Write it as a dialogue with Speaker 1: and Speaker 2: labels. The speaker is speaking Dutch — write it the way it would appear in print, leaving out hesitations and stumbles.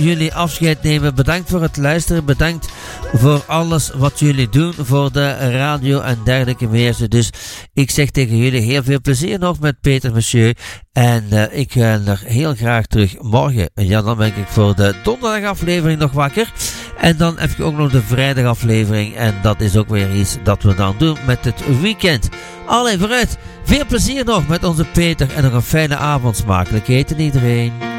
Speaker 1: jullie afscheid nemen. Bedankt voor het luisteren. Bedankt voor alles wat jullie doen voor de radio en dergelijke meer. Dus ik zeg tegen jullie heel veel plezier nog met Peter Monsieur. En ik ga er heel graag terug morgen. Ja, dan ben ik voor de donderdagaflevering nog wakker. En dan heb ik ook nog de vrijdagaflevering. En dat is ook weer iets dat we dan doen met het weekend. Allee, vooruit. Veel plezier nog met onze Peter. En nog een fijne avond. Smakelijk eten iedereen.